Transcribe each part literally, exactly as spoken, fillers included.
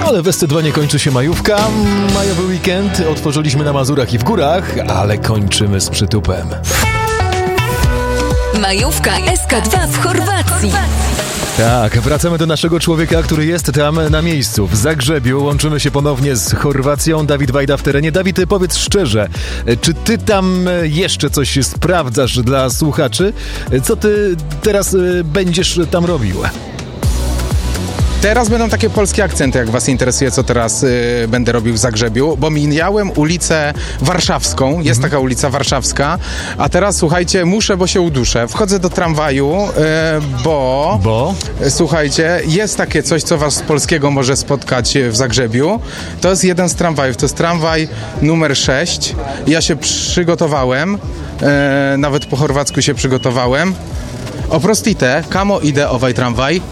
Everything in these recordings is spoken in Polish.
Ale w Escedonie kończy się majówka, majowy weekend. Otworzyliśmy na Mazurach i w górach, ale kończymy z przytupem. Majówka S K dwa w Chorwacji. Tak, wracamy do naszego człowieka, który jest tam na miejscu, w Zagrzebiu. Łączymy się ponownie z Chorwacją. Dawid Wajda w terenie. Dawid, powiedz szczerze, czy ty tam jeszcze coś sprawdzasz dla słuchaczy? Co ty teraz będziesz tam robił? Teraz będą takie polskie akcenty, jak was interesuje, co teraz y, będę robił w Zagrzebiu, bo mijałem ulicę Warszawską, jest mhm. taka ulica Warszawska, a teraz, słuchajcie, muszę, bo się uduszę. Wchodzę do tramwaju, y, bo, bo? Y, słuchajcie, jest takie coś, co was z polskiego może spotkać w Zagrzebiu. To jest jeden z tramwajów, to jest tramwaj numer sześć. Ja się przygotowałem, y, nawet po chorwacku się przygotowałem. Oprostite, kamo ide ovaj tramvaj?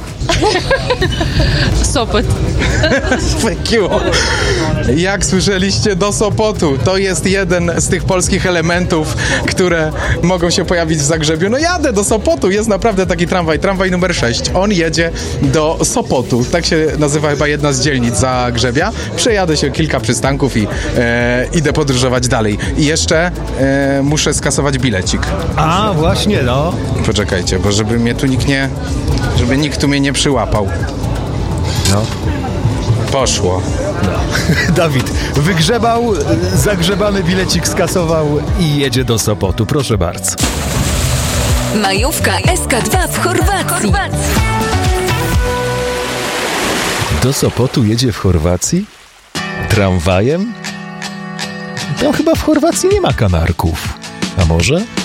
Sopot. Thank you. Jak słyszeliście, do Sopotu. To jest jeden z tych polskich elementów, które mogą się pojawić w Zagrzebiu. No jadę do Sopotu, jest naprawdę taki tramwaj, tramwaj numer sześć. On jedzie do Sopotu. Tak się nazywa chyba jedna z dzielnic Zagrzebia. Przejadę się kilka przystanków i e, idę podróżować dalej. I jeszcze e, muszę skasować bilecik. A, właśnie, no. Poczekajcie, bo żeby mnie tu nikt nie... żeby nikt tu mnie nie przyłapał. No. Poszło. No. Dawid wygrzebał, zagrzebany bilecik skasował i jedzie do Sopotu. Proszę bardzo. Majówka S K dwa w Chorwacji. Do Sopotu jedzie w Chorwacji? Tramwajem? Tam chyba w Chorwacji nie ma kanarków. A może?